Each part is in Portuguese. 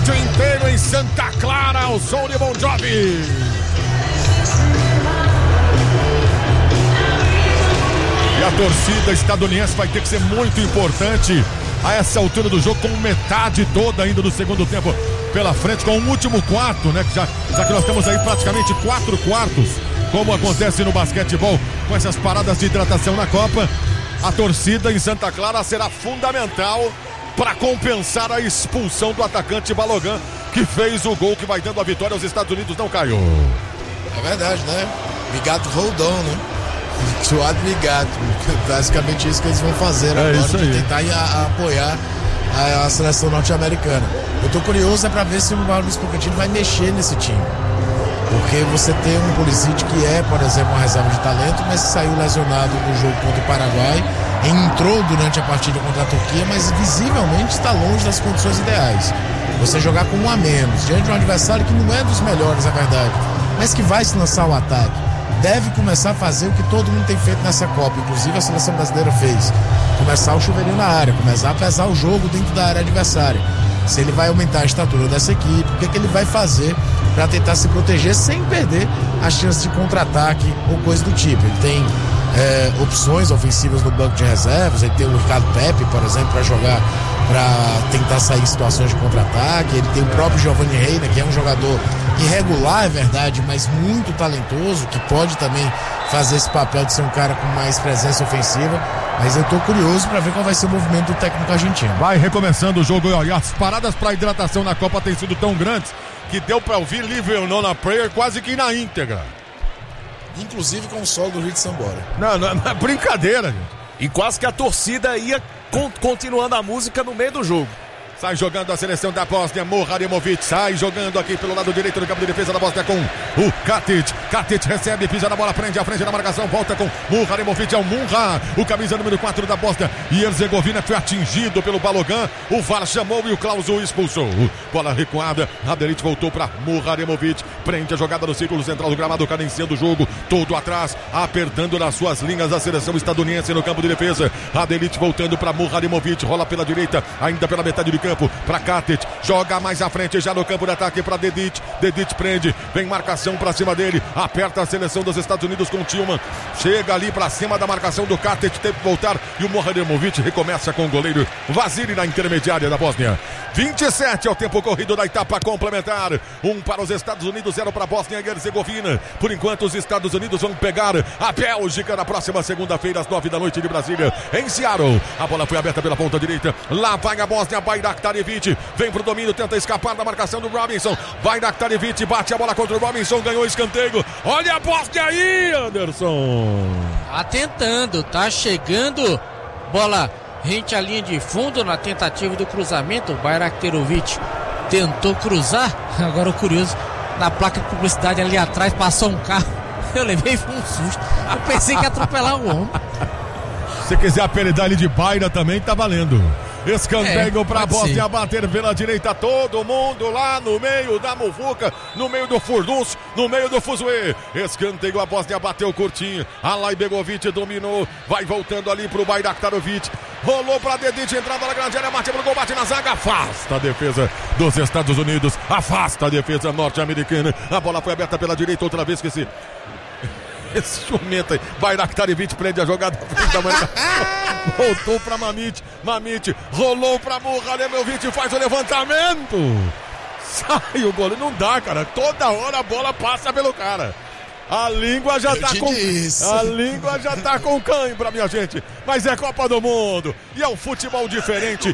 estádio inteiro em Santa Clara, ao som de Bon Jovi. E a torcida estadunidense vai ter que ser muito importante a essa altura do jogo, com metade toda ainda do segundo tempo pela frente, com o último quarto, né? Já que nós temos aí praticamente 4 quartos, como acontece no basquetebol, com essas paradas de hidratação na Copa. A torcida em Santa Clara será fundamental para compensar a expulsão do atacante Balogun, que fez o gol que vai dando a vitória aos Estados Unidos, não, Caio? É verdade, né? We got to hold on, né? Suado ligado. Basicamente isso que eles vão fazer agora, de tentar apoiar a seleção norte-americana. Eu tô curioso para ver se o Maurício Pochettino vai mexer nesse time. Porque você tem um Pulisic que é, por exemplo, uma reserva de talento, mas saiu lesionado no jogo contra o Paraguai, entrou durante a partida contra a Turquia, mas visivelmente está longe das condições ideais. Você jogar com um a menos, diante de um adversário que não é dos melhores, é verdade, mas que vai se lançar ao ataque, deve começar a fazer o que todo mundo tem feito nessa Copa, inclusive a seleção brasileira fez: começar o chuveirinho na área, começar a pesar o jogo dentro da área adversária. Se ele vai aumentar a estatura dessa equipe, o que ele vai fazer para tentar se proteger sem perder a chance de contra-ataque ou coisa do tipo. Ele tem opções ofensivas no banco de reservas, ele tem o Ricardo Pepe, por exemplo, para jogar, para tentar sair em situações de contra-ataque. Ele tem o próprio Giovanni Reina, que é um jogador irregular, é verdade, mas muito talentoso, que pode também fazer esse papel de ser um cara com mais presença ofensiva. Mas eu tô curioso para ver qual vai ser o movimento do técnico argentino. Vai recomeçando o jogo, e as paradas para hidratação na Copa têm sido tão grandes que deu para ouvir Live or Not na Prayer quase que na íntegra. Inclusive com o solo do Rich Sambora. Não é brincadeira, gente. E quase que a torcida ia continuando a música no meio do jogo. Sai jogando a seleção da Bósnia, Muharimovic. Sai jogando aqui pelo lado direito do campo de defesa da Bósnia com o Katic. Katic recebe, pisa na bola, prende a frente da marcação, volta com Muharimovic. É o Munha, o camisa número 4 da Bósnia e Herzegovina, foi atingido pelo Balogun. O VAR chamou e o Klaus o expulsou. Bola recuada, Radelic voltou para Muharimovic. Prende a jogada no círculo central do gramado, cadenciando o jogo todo atrás, apertando nas suas linhas a seleção estadunidense no campo de defesa. Radelic voltando para Muharimovic, rola pela direita, ainda pela metade de campo. Para Katic, joga mais à frente já no campo de ataque para Dedic. Dedic prende, vem marcação para cima dele, aperta a seleção dos Estados Unidos com o Tillman, chega ali para cima da marcação do Katic, teve que voltar e o Muharimovic recomeça com o goleiro Vasily na intermediária da Bósnia. 27 é o tempo corrido da etapa complementar. 1 para os Estados Unidos, 0 para a Bósnia e Herzegovina. Por enquanto os Estados Unidos vão pegar a Bélgica na próxima segunda-feira às 9 da noite de Brasília, em Seattle. A bola foi aberta pela ponta direita, lá vai a Bósnia, Bajraktarevic, vem pro domínio, tenta escapar da marcação do Robinson. Bajraktarevic bate a bola contra o Robinson, ganhou o escanteio. Olha a Bósnia aí, Anderson. Tá tentando, tá chegando. Bola rente à linha de fundo na tentativa do cruzamento. Bajraktarevic tentou cruzar. Agora o curioso, na placa de publicidade ali atrás passou um carro. Eu levei um susto. Eu pensei que ia atropelar o homem. Se quiser apelidar ele de Baira também, tá valendo. Escanteio para a Bósnia bater pela direita, todo mundo lá no meio da muvuca, no meio do furdunço, no meio do fuzuê. Escanteio, a Bósnia bateu curtinho, Alay Begovic dominou, vai voltando ali pro Bajraktarevic, rolou para Dedic, entrada na grande área, bate pro gol, bate na zaga, afasta a defesa dos Estados Unidos, afasta a defesa norte-americana. A bola foi aberta pela direita outra vez, que esse jumento aí, Bajraktarevic prende a jogada, voltou pra Mamić, rolou pra Muharimovic, faz o levantamento, sai o goleiro, não dá, cara, toda hora a bola passa pelo cara. A língua já tá com cãibra, minha gente. Mas é Copa do Mundo e é um futebol diferente.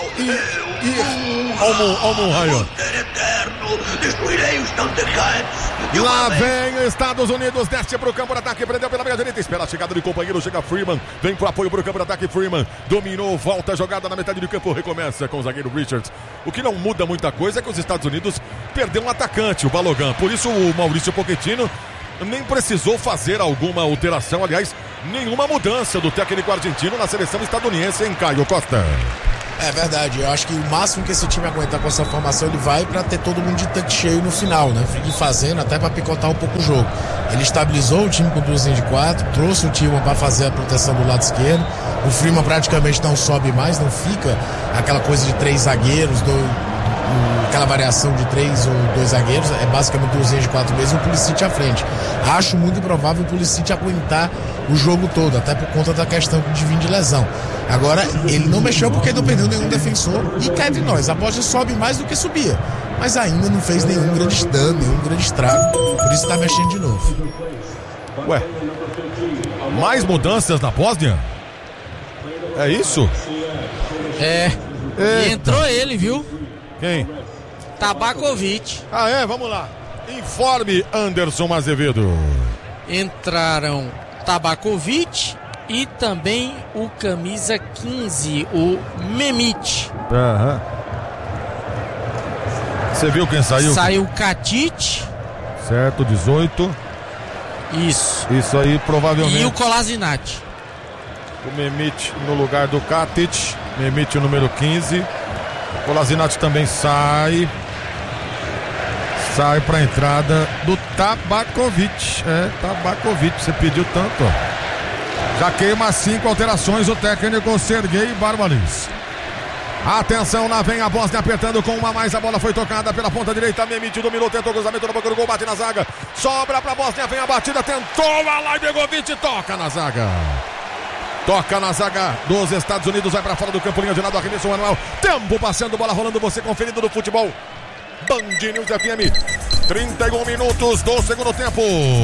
Lá vem os Estados Unidos, desce pro campo de ataque, prendeu pela meia direita, espera a chegada de companheiro, chega Freeman, vem pro apoio pro campo de ataque, Freeman dominou, volta a jogada na metade do campo, recomeça com o zagueiro Richards. O que não muda muita coisa é que os Estados Unidos perdeu um atacante, o Balogun, por isso o Maurício Pochettino nem precisou fazer alguma alteração, aliás, nenhuma mudança do técnico argentino na seleção estadunidense, em Caio Costa. É verdade, eu acho que o máximo que esse time aguentar com essa formação, ele vai para ter todo mundo de tanque cheio no final, né? Ir fazendo até para picotar um pouco o jogo. Ele estabilizou o time com duas linhas de 4, trouxe o Tillman para fazer a proteção do lado esquerdo. O Freeman praticamente não sobe mais, não fica aquela coisa de 3 zagueiros, aquela variação de 3 ou 2 zagueiros, é basicamente 2 linhas de 4 meses e o Pulisic à frente. Acho muito improvável o Pulisic aguentar o jogo todo, até por conta da questão de vir de lesão. Agora, ele não mexeu porque não perdeu nenhum defensor e cá entre nós, a Bósnia sobe mais do que subia, mas ainda não fez nenhum grande dano, nenhum grande estrago, por isso tá mexendo de novo. Ué, mais mudanças na Bósnia? É isso? E entrou ele, viu? Quem? Tabakovic. Ah, é? Vamos lá. Informe Anderson Azevedo. Entraram Tabakovic e também o camisa 15, o Memic. Aham. Você viu quem saiu? Saiu Katic. Certo, 18. Isso aí, provavelmente. E o Kolasinac. O Memic no lugar do Katic. Memic, o número 15. O Kolasinac também sai para a entrada do Tabakovic. Tabakovic, você pediu tanto, ó. Já queima 5 alterações o técnico Sergei Barbalis. Atenção, lá vem a Bósnia apertando com uma mais, a bola foi tocada pela ponta direita, Memic dominou, tentou o cruzamento na boca do gol, bate na zaga, sobra pra Bósnia, vem a batida, tentou, Alajbegovic, toca na zaga dos Estados Unidos, vai pra fora do campo, linha de lado, arremesso manual, tempo passando, bola rolando, você conferindo no futebol Band News FM, 31 minutos do segundo tempo,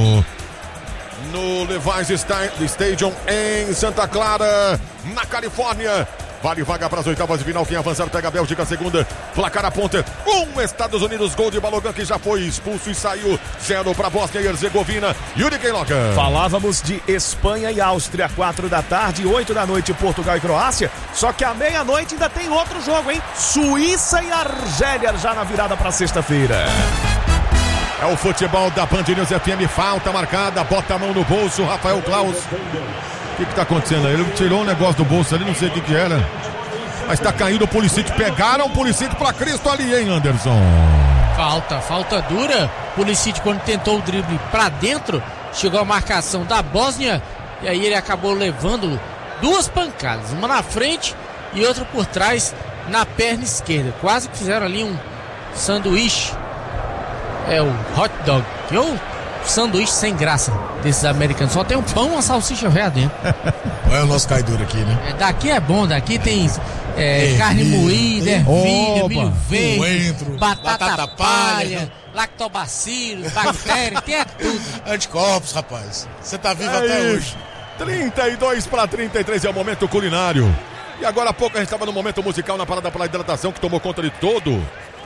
no Levi's Stadium em Santa Clara, na Califórnia. Vale vaga para as oitavas de final. Quem avançar pega a Bélgica, segunda. Placar aponta. Estados Unidos, gol de Balogan, que já foi expulso e saiu. 0 para Bósnia e Herzegovina. Yuri Queiroga. Falávamos de Espanha e Áustria, 4 da tarde, 8 da noite, Portugal e Croácia. Só que à meia-noite ainda tem outro jogo, hein? Suíça e Argélia, já na virada para sexta-feira. É o futebol da Band News FM. Falta marcada, bota a mão no bolso, Rafael Klaus. O que tá acontecendo aí? Ele tirou um negócio do bolso ali, não sei o que era. Mas tá caindo o Pulisic. Pegaram o Pulisic pra Cristo ali, hein, Anderson? Falta dura. Pulisic, quando tentou o drible pra dentro, chegou a marcação da Bósnia e aí ele acabou levando 2 pancadas, uma na frente e outra por trás na perna esquerda. Quase que fizeram ali um sanduíche. O hot dog. Sanduíche sem graça desses americanos. Só tem um pão e uma salsicha velha dentro. Olha o nosso cai duro aqui, né? Daqui é bom, daqui tem carne moída, ervilha, milho verde, batata palha, lactobacilos, bactérias, tem tudo. Anticorpos, rapaz. Você tá vivo até hoje. 32 para 33 é o momento culinário. E agora há pouco a gente estava no momento musical na parada pela hidratação que tomou conta de todo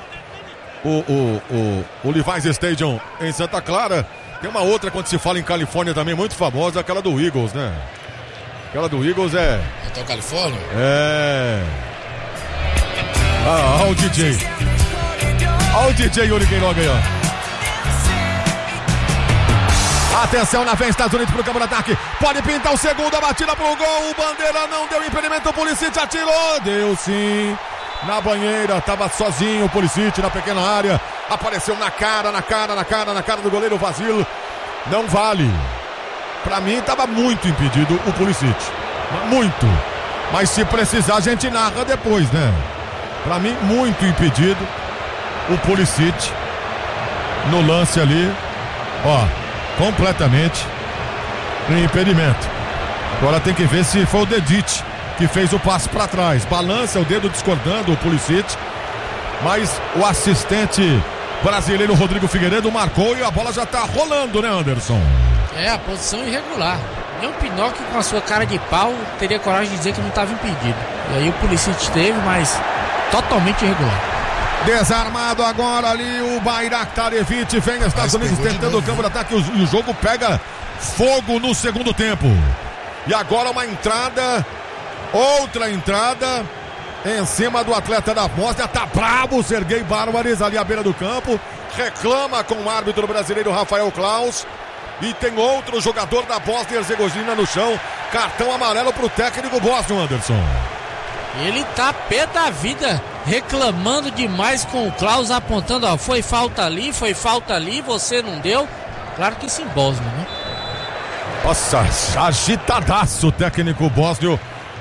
o Levi's Stadium em Santa Clara. Tem uma outra quando se fala em Califórnia também muito famosa, aquela do Eagles, né? Aquela do Eagles é... Hotel Califórnia? Olha o DJ. Olha o DJ Yuri Queiroga aí, ó. Atenção, na frente, Estados Unidos pro campo de ataque. Pode pintar o segundo, a batida pro gol. O Bandeira não deu impedimento, o Pulisic atirou. Deu sim. Na banheira, tava sozinho o Pulisic na pequena área. Apareceu na cara do goleiro Vasil. Não vale. Pra mim tava muito impedido o Pulisic. Muito. Mas se precisar a gente narra depois, né? Pra mim muito impedido o Pulisic no lance ali. Ó, completamente impedimento. Agora tem que ver se foi o Dedic que fez o passe para trás. Balança o dedo discordando o Pulisic, mas o assistente brasileiro Rodrigo Figueiredo marcou e a bola já tá rolando, né, Anderson? A posição irregular. Nem o Pinóquio com a sua cara de pau teria coragem de dizer que não estava impedido. E aí o Pulisic teve, mas totalmente irregular. Desarmado agora ali o Bayraktarevic, vem os Estados Unidos tentando o campo de ataque e o jogo pega fogo no segundo tempo. E agora uma entrada, outra entrada em cima do atleta da Bósnia. Tá bravo o Sergei Barbaris ali à beira do campo, reclama com o árbitro brasileiro Rafael Klaus. E tem outro jogador da Bósnia e Herzegovina no chão. Cartão amarelo pro técnico bósnio, Anderson. Ele tá pé da vida, reclamando demais com o Klaus, apontando, ó, foi falta ali, você não deu. Claro que isso em Bósnia, né? Nossa, agitadaço o técnico bósnio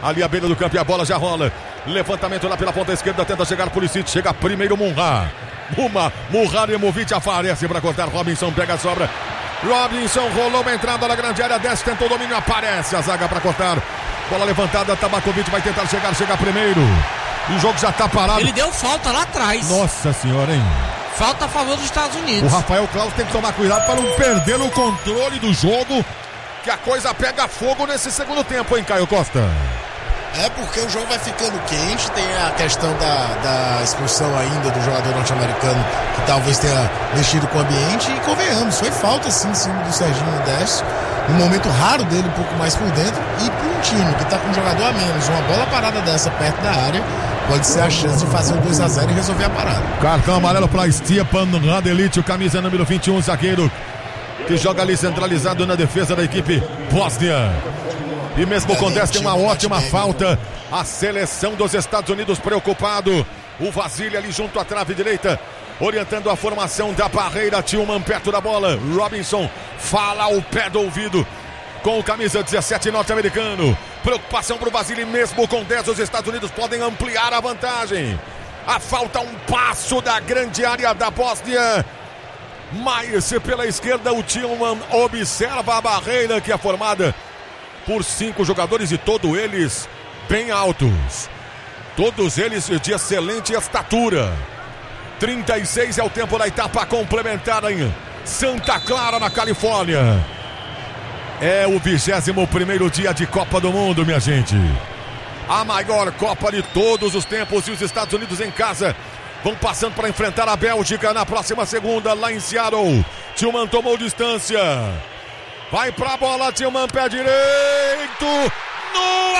Ali à beira do campo e a bola já rola. Levantamento lá pela ponta esquerda, tenta chegar Pulisic, chega primeiro Munha. Muharremowicz aparece para cortar, Robinson pega a sobra. Robinson rolou uma entrada na grande área, desce, tentou o domínio, aparece a zaga para cortar. Bola levantada, Tabakovic vai tentar chegar primeiro. O jogo já tá parado. Ele deu falta lá atrás. Nossa senhora, hein? Falta a favor dos Estados Unidos. O Rafael Claus tem que tomar cuidado para não perder o controle do jogo, que a coisa pega fogo nesse segundo tempo, hein, Caio Costa? É porque o jogo vai ficando quente, tem a questão da expulsão ainda do jogador norte-americano, que talvez tenha mexido com o ambiente, e convenhamos, foi falta sim em cima do Serginho Deste, um momento raro dele, um pouco mais por dentro, e para um time que está com um jogador a menos, uma bola parada dessa perto da área, pode ser a chance de fazer o 2-0 e resolver a parada. Cartão amarelo para Stjepan Radelic, o camisa número 21, zagueiro, que joga ali centralizado na defesa da equipe Bósnia. E mesmo com 10 tem uma ótima falta. A seleção dos Estados Unidos preocupado. O Vasily ali junto à trave direita, orientando a formação da barreira. Tillman perto da bola. Robinson fala ao pé do ouvido com o camisa 17 norte-americano. Preocupação para o Vasily, mesmo com 10 os Estados Unidos podem ampliar a vantagem. A falta um passo da grande área da Bósnia. Mas pela esquerda o Tillman observa a barreira que é formada por 5 jogadores e todos eles bem altos. Todos eles de excelente estatura. 36 é o tempo da etapa complementar em Santa Clara, na Califórnia. É o 21º dia de Copa do Mundo, minha gente. A maior Copa de todos os tempos, e os Estados Unidos em casa vão passando para enfrentar a Bélgica na próxima segunda, lá em Seattle. Tillman tomou distância. Vai pra bola, Tillman, pé direito. No